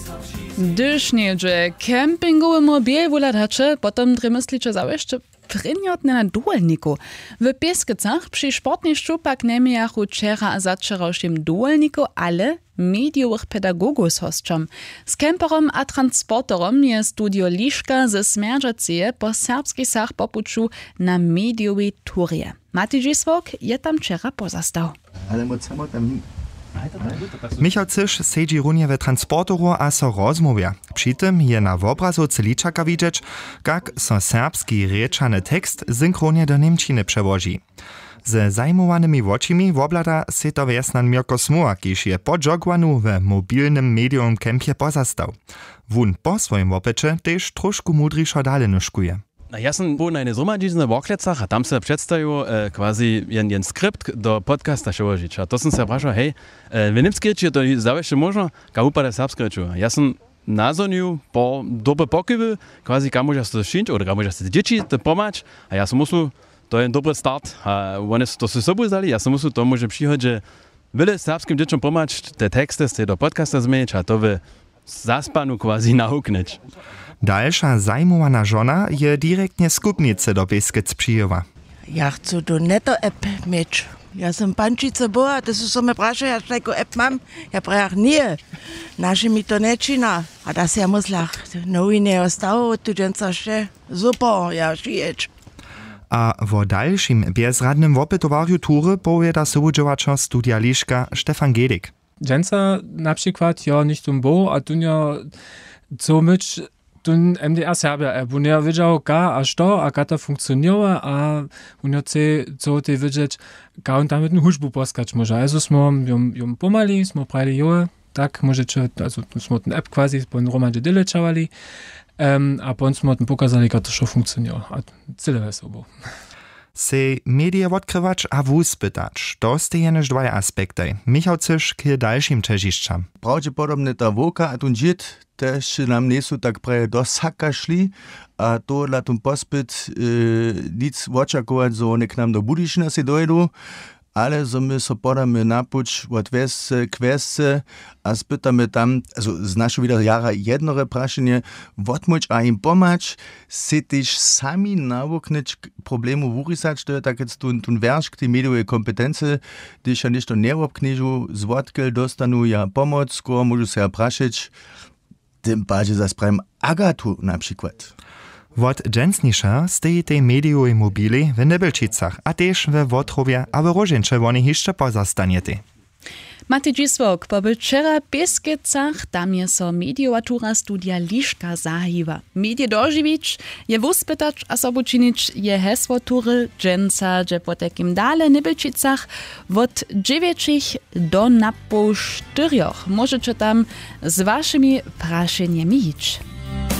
Gdyż niedzie kempingowy mobil wuladacze, potem drymyslicze zaweszcze pryniotne na duelniku. W Pieskicach przy sportniszczu pak nemiachu wczera a zaczerałszym duelniku, ale mediowych pedagogów z hostrzom. Z kemperom a transporterom je studio Liszka ze Smerdżacie po serbskich sach popuczu na mediowej turie. Mati Dziswok je tam wczera pozastał. Ale moc samo tam Michał Cysz sedzi runie we transportoru a so rozmówia. Przy tym je na obrazu celiczaka widzieć, jak so serbski rečany tekst synchronie do Niemčiny przewozi. Ze zajmowanymi očimi woblada se to wjesnan Mirko Smuła, kiż je po jogwanu w mobilnym medium kempie pozastał. Wun po swoim opycie też troszkę mudriszo dalej nuszkuje. Ja sam był na zhromadźizny w Oklecach, a tam se przedstawił quasi jen skrypt do podcasta przełożyć. A to sam se praszał, hej, w niemskim to zawsze można, ka upada serbskie reču. Ja sam nazonił po dobre pokywy, quasi ka możesz to szyć, oder ka możesz te dzieci to pomać, a ja sam muszę, to jest dobry start, a oni to se sobą zdali, ja sam muszę to może przyjechać, że wiele serbskim dzieciom pomać, te teksty z do podcasta zmienić, a to w zaspanu quasi nauknąć. Dalsza zajmowana żona je direktnie skupnicy do Pieskyc przyjęła. Ja chcę do neto app mieć. Ja sam pančice boja, to so me praša, ja štajko app mam, ja prejach nie. Naše mi to nečina. A da se ja muslach, nowine ostało, tu dżęca še. Super, ja šijeć. A w dalszym bezradnym opytowariu tury powiada sołudżowaczor studia Liszka Stefan Gedik. Dżęca na przykład ja nicht bo, a tu ja co myć tun MDR Serbia, bo ja wiedział, a što, a to funkcjonuje, a ja chcę, co ty wiedzieć, on tam mit huszbu poskać może. Also smo jom pomali, smo prali joe, tak, możecie, also smo ten app quasi po romadzie dyle czawali, a potem smo ten pokazali, jak to funkcjonuje, a tyle wesoło. Se media odkrywacz a wuspytacz, to ste jeneż dwa aspekty. Michał Cysz k dalszym czeziszczam. Prawdopodobnie ta woka a tun dzit też nam nie są tak prawie do saka szli, a to dla tun pospyt nic oczekuwać, że one k nam do Budyšina se dojdą, ale so my so podamy napuć od wesce, kwesce, a spytamy tam, also z naszego wieder jara jednore praszenie, odmóć a im pomać, se też sami nawuknąć problemu wurisać, to je tak jetzt tun wersz, te mediowe kompetencje, gdyż ja ništo nie obkniżu, z wodkel dostanu ja pomoc, skoro możu se ja praszyć, tym bardziej zaspravim agatu na przykład. Wot dżęsnisza steji tej mediowej mobili w Nebelčicach, a też we Wotrowie, a w Rożyncze woni jeszcze pozastaniety. Mati Dziswok, po wczera Pieskicach tam je so mediowatura studia Liszka zahiwa. Medie dożywić je wuspytacz, a sobu czynić je hesło tury dżęca, że po takim dale Nebelčicach od 9 do napo 4 możecie tam z waszymi praszeniami iść.